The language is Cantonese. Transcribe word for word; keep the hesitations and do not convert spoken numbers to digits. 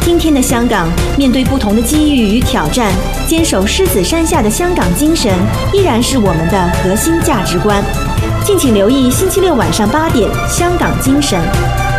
今天的香港，面对不同的机遇与挑战，坚守狮子山下的香港精神，依然是我们的核心价值观。敬请留意星期六晚上八点，《香港精神》。